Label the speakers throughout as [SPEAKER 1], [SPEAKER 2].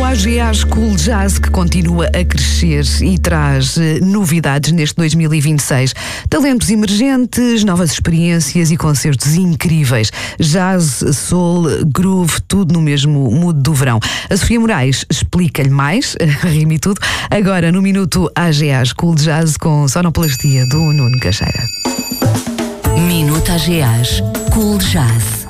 [SPEAKER 1] AGA School Jazz, que continua a crescer e traz novidades neste 2026. Talentos emergentes, novas experiências e concertos incríveis. Jazz, soul, groove, tudo no mesmo mood do verão. A Sofia Moraes explica-lhe mais, rime e tudo, agora no Minuto AGA School Jazz com sonoplastia do Nuno Caixeira.
[SPEAKER 2] Minuto AGA School Jazz.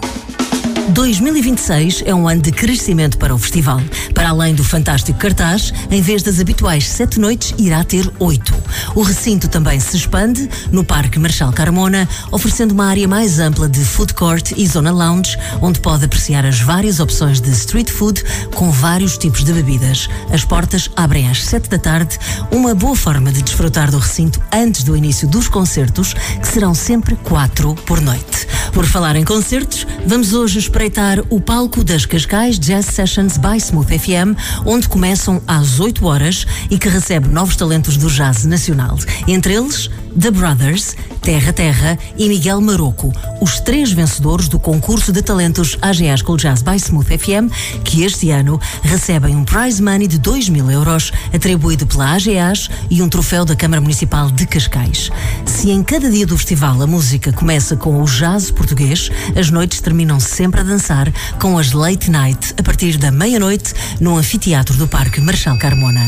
[SPEAKER 2] 2026 é um ano de crescimento para o festival. Para além do fantástico cartaz, em vez das habituais 7 noites, irá ter 8. O recinto também se expande no Parque Marechal Carmona, oferecendo uma área mais ampla de food court e zona lounge, onde pode apreciar as várias opções de street food com vários tipos de bebidas. As portas abrem às 7 da tarde, uma boa forma de desfrutar do recinto antes do início dos concertos, que serão sempre 4 por noite. Por falar em concertos, vamos hoje espreitar o palco das Cascais Jazz Sessions by Smooth FM, onde começam às 8 horas e que recebe novos talentos do jazz nacional. Entre eles, The Brothers, Terra Terra e Miguel Maroco, os 3 vencedores do concurso de talentos AGA School Jazz by Smooth FM, que este ano recebem um prize money de 2.000 euros atribuído pela AGAs e um troféu da Câmara Municipal de Cascais. Se em cada dia do festival a música começa com o jazz português, as noites terminam sempre a dançar com as late night a partir da meia-noite no anfiteatro do Parque Marechal Carmona.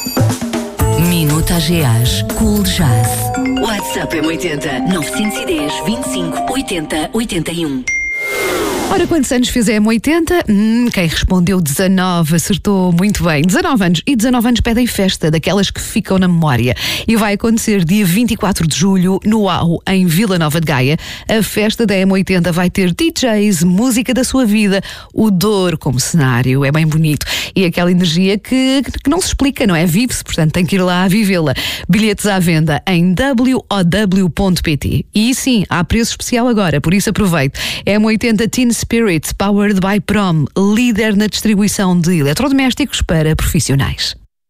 [SPEAKER 2] Minuto AGA School Jazz. WhatsApp M80 910 25 80 81.
[SPEAKER 1] Ora, quantos anos fez a M80? Quem respondeu 19 acertou muito bem. 19 anos. E 19 anos pedem festa, daquelas que ficam na memória. E vai acontecer dia 24 de julho, no UAU, em Vila Nova de Gaia. A festa da M80 vai ter DJs, música da sua vida, o Douro como cenário. É bem bonito. E aquela energia que não se explica, não é? Vive-se, portanto tem que ir lá a vivê-la. Bilhetes à venda em wow.pt. E sim, há preço especial agora, por isso aproveite. M80 Teen Spirit, powered by Prom, líder na distribuição de eletrodomésticos para profissionais.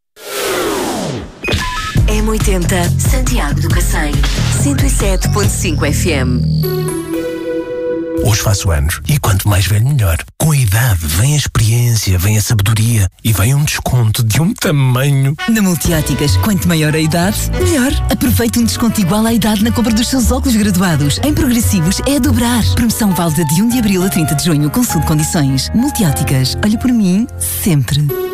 [SPEAKER 2] M80 Santiago do Cacém, 107.5 FM.
[SPEAKER 3] Hoje faço anos e quanto mais velho melhor. Com a idade vem a experiência, vem a sabedoria e vem um desconto de um tamanho.
[SPEAKER 4] Na Multióticas, quanto maior a idade, melhor. Aproveite um desconto igual à idade na compra dos seus óculos graduados. Em progressivos é a dobrar. Promoção válida de 1 de abril a 30 de junho. Consulte condições. Multióticas, olha por mim sempre.